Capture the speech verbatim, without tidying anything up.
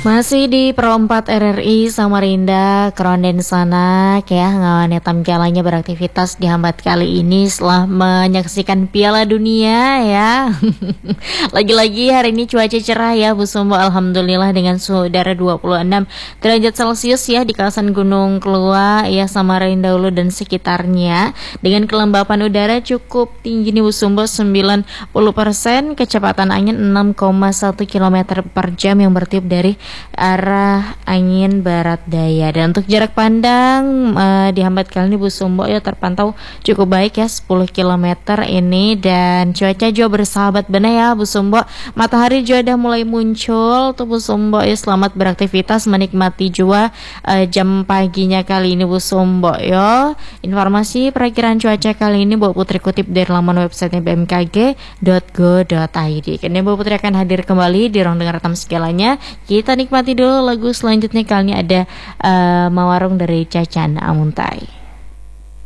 Masih di Perempat R R I Samarinda, Keronden sana ya ngawane tampilannya beraktivitas dihambat kali ini setelah menyaksikan Piala Dunia ya. Lagi-lagi hari ini cuaca cerah ya Bu Sumbo, alhamdulillah dengan suhu udara dua puluh enam derajat Celcius ya di kawasan Gunung Kelua ya Samarinda Hulu dan sekitarnya, dengan kelembapan udara cukup tinggi nih Bu Sumbo sembilan puluh persen, kecepatan angin enam koma satu kilometer per jam yang bertiup dari arah angin barat daya. Dan untuk jarak pandang uh, dihambat kali ini Bu Sumbo ya terpantau cukup baik ya sepuluh kilometer ini, dan cuaca juga bersahabat benar ya Bu Sumbo. Matahari juga udah mulai muncul tuh Bu Sumbo ya, selamat beraktivitas menikmati juga uh, jam paginya kali ini Bu Sumbo ya. Informasi perakiraan cuaca kali ini Bu Putri kutip dari laman websitenya b m k g dot go dot i d. Kini Bu Putri akan hadir kembali di ruang dengar tamu segalanya. Kita nikmati dulu lagu selanjutnya, kali ini ada uh, Mawarung dari Cacan Amuntai.